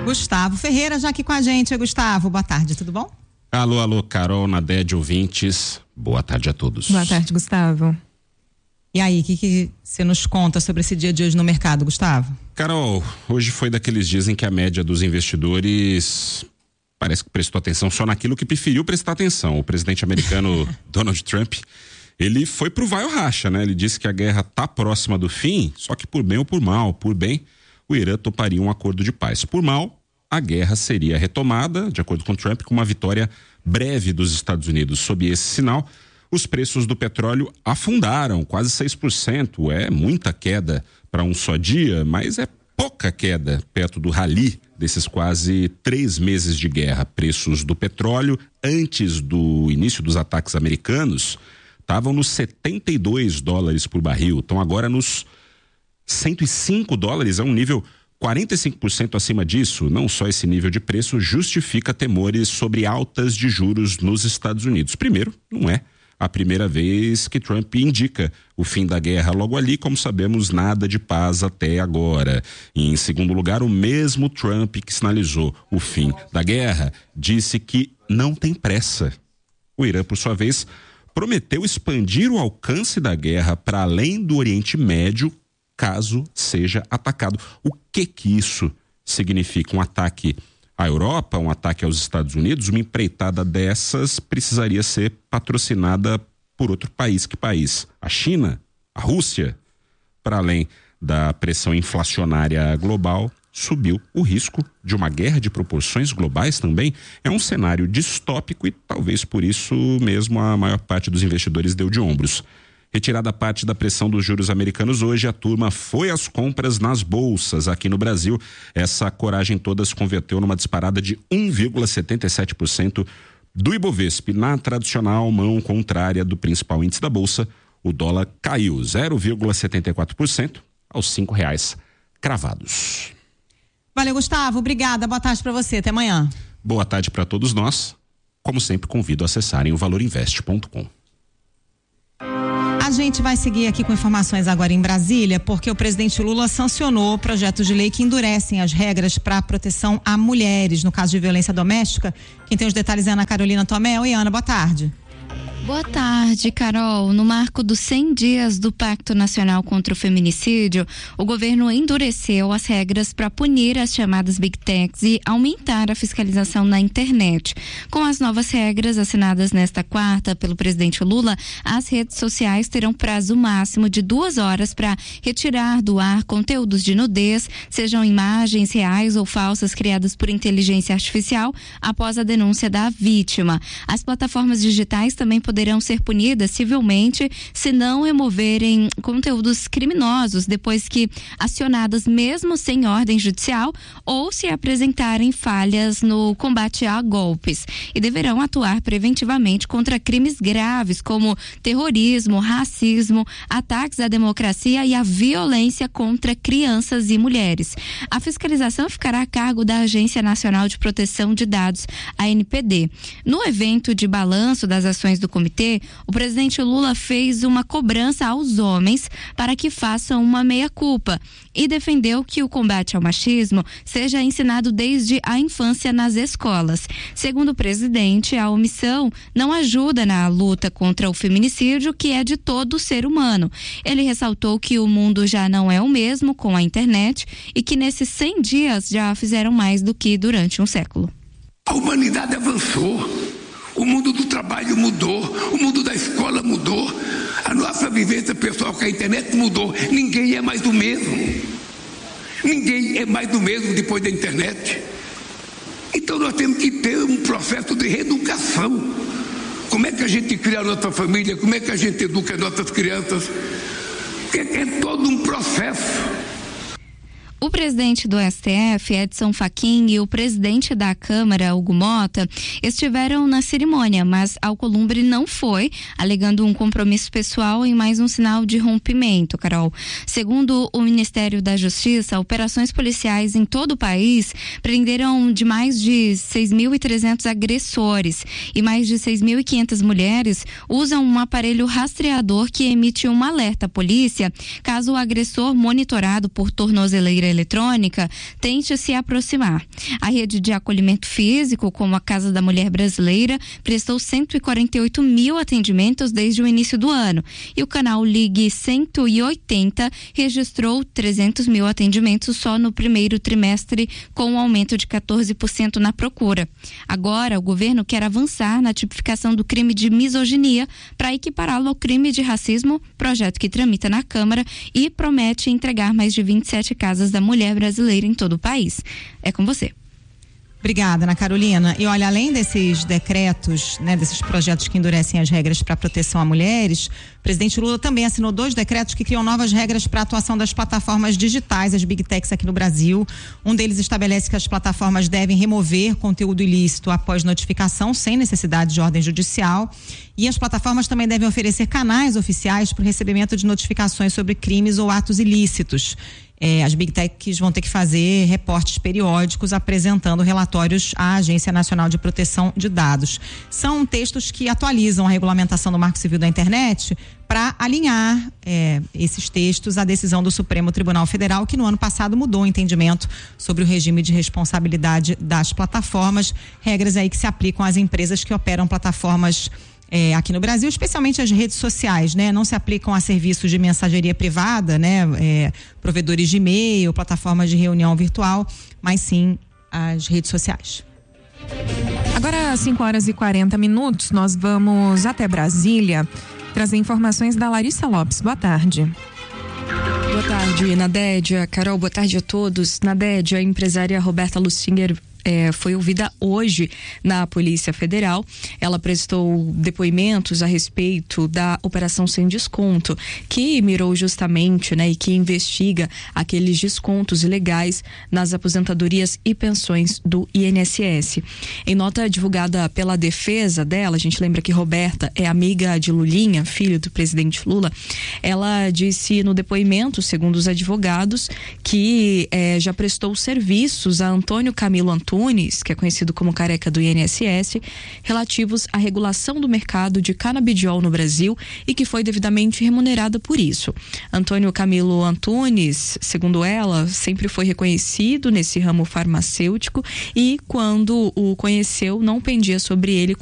Gustavo Ferreira já aqui com a gente. Gustavo, boa tarde, tudo bom? Alô, Carol, Nadede, ouvintes, boa tarde a todos. Boa tarde, Gustavo. E aí, o que você nos conta sobre esse dia de hoje no mercado, Gustavo? Carol, hoje foi daqueles dias em que a média dos investidores parece que prestou atenção só naquilo que preferiu prestar atenção. O presidente americano Donald Trump, ele foi pro vai ou racha, né? Ele disse que a guerra tá próxima do fim, só que por bem ou por mal. Por bem, o Irã toparia um acordo de paz. Por mal, a guerra seria retomada, de acordo com Trump, com uma vitória breve dos Estados Unidos. Sob esse sinal, os preços do petróleo afundaram quase 6%. É muita queda para um só dia, mas é pouca queda perto do rally desses quase 3 meses de guerra. Preços do petróleo, antes do início dos ataques americanos, estavam nos $72 por barril. Estão agora nos $105, é um nível 45% acima disso. Não só esse nível de preço justifica temores sobre altas de juros nos Estados Unidos. Primeiro, não é a primeira vez que Trump indica o fim da guerra. Logo ali, como sabemos, nada de paz até agora. E, em segundo lugar, o mesmo Trump que sinalizou o fim da guerra disse que não tem pressa. O Irã, por sua vez, prometeu expandir o alcance da guerra para além do Oriente Médio, caso seja atacado. O que isso significa? Um ataque à Europa, um ataque aos Estados Unidos? Uma empreitada dessas precisaria ser patrocinada por outro país. Que país? A China? A Rússia? Para além da pressão inflacionária global, subiu o risco de uma guerra de proporções globais também. É um cenário distópico e talvez por isso mesmo a maior parte dos investidores deu de ombros. Retirada parte da pressão dos juros americanos, hoje a turma foi às compras nas bolsas. Aqui no Brasil, essa coragem toda se converteu numa disparada de 1,77% do Ibovespa. Na tradicional mão contrária do principal índice da bolsa, o dólar caiu 0,74% aos R$5 cravados. Valeu, Gustavo, obrigada, boa tarde para você, até amanhã. Boa tarde para todos nós. Como sempre, convido a acessarem o valorinvest.com. A gente vai seguir aqui com informações agora em Brasília, porque o presidente Lula sancionou projetos de lei que endurecem as regras para a proteção a mulheres no caso de violência doméstica. Quem tem os detalhes é a Ana Carolina Tomé. Oi, Ana, boa tarde. Boa tarde, Carol. No marco dos 100 dias do Pacto Nacional contra o Feminicídio, o governo endureceu as regras para punir as chamadas Big Techs e aumentar a fiscalização na internet. Com as novas regras assinadas nesta quarta pelo presidente Lula, as redes sociais terão prazo máximo de 2 horas para retirar do ar conteúdos de nudez, sejam imagens reais ou falsas criadas por inteligência artificial, após a denúncia da vítima. As plataformas digitais também poderão ser punidas civilmente se não removerem conteúdos criminosos depois que acionadas mesmo sem ordem judicial ou se apresentarem falhas no combate a golpes, e deverão atuar preventivamente contra crimes graves como terrorismo, racismo, ataques à democracia e a violência contra crianças e mulheres. A fiscalização ficará a cargo da Agência Nacional de Proteção de Dados, ANPD. No evento de balanço das ações do comitê, o presidente Lula fez uma cobrança aos homens para que façam uma meia-culpa e defendeu que o combate ao machismo seja ensinado desde a infância nas escolas. Segundo o presidente, a omissão não ajuda na luta contra o feminicídio, que é de todo ser humano. Ele ressaltou que o mundo já não é o mesmo com a internet e que nesses 100 dias já fizeram mais do que durante um século. A humanidade avançou. O mundo do trabalho mudou, o mundo da escola mudou, a nossa vivência pessoal com a internet mudou. Ninguém é mais do mesmo. Ninguém é mais do mesmo depois da internet. Então nós temos que ter um processo de reeducação. Como é que a gente cria a nossa família? Como é que a gente educa as nossas crianças? É todo um processo. O presidente do STF, Edson Fachin, e o presidente da Câmara, Hugo Mota, estiveram na cerimônia, mas Alcolumbre não foi, alegando um compromisso pessoal em mais um sinal de rompimento, Carol. Segundo o Ministério da Justiça, operações policiais em todo o país prenderam de mais de 6.300 agressores e mais de 6.500 mulheres usam um aparelho rastreador que emite um alerta à polícia caso o agressor, monitorado por tornozeleira eletrônica, tente se aproximar. A rede de acolhimento físico, como a Casa da Mulher Brasileira, prestou 148 mil atendimentos desde o início do ano. E o canal Ligue 180 registrou 300 mil atendimentos só no primeiro trimestre, com um aumento de 14% na procura. Agora, o governo quer avançar na tipificação do crime de misoginia para equipará-lo ao crime de racismo, projeto que tramita na Câmara e promete entregar mais de 27 casas da mulher brasileira em todo o país. É com você. Obrigada, Ana Carolina. E olha, além desses decretos, né, desses projetos que endurecem as regras para proteção a mulheres, o presidente Lula também assinou 2 decretos que criam novas regras para a atuação das plataformas digitais, as Big Techs aqui no Brasil. Um deles estabelece que as plataformas devem remover conteúdo ilícito após notificação, sem necessidade de ordem judicial. E as plataformas também devem oferecer canais oficiais para o recebimento de notificações sobre crimes ou atos ilícitos. As Big Techs vão ter que fazer reportes periódicos apresentando relatórios à Agência Nacional de Proteção de Dados. São textos que atualizam a regulamentação do Marco Civil da Internet para alinhar esses textos à decisão do Supremo Tribunal Federal, que no ano passado mudou o entendimento sobre o regime de responsabilidade das plataformas, regras aí que se aplicam às empresas que operam plataformas aqui no Brasil, especialmente as redes sociais, né? Não se aplicam a serviços de mensageria privada, né? Provedores de e-mail, plataformas de reunião virtual, mas sim as redes sociais. Agora, às 5h40, nós vamos até Brasília trazer informações da Larissa Lopes. Boa tarde. Boa tarde, Nadédia. Carol, boa tarde a todos. Nadédia, a empresária Roberta Lustinger foi ouvida hoje na Polícia Federal. Ela prestou depoimentos a respeito da Operação Sem Desconto, que mirou justamente, né, e que investiga aqueles descontos ilegais nas aposentadorias e pensões do INSS. Em nota divulgada pela defesa dela, a gente lembra que Roberta é amiga de Lulinha, filho do presidente Lula. Ela disse no depoimento, segundo os advogados, que já prestou serviços a Antônio Camilo Antunes, que é conhecido como Careca do INSS, relativos à regulação do mercado de canabidiol no Brasil e que foi devidamente remunerada por isso. Antônio Camilo Antunes, segundo ela, sempre foi reconhecido nesse ramo farmacêutico e quando o conheceu não pendia sobre ele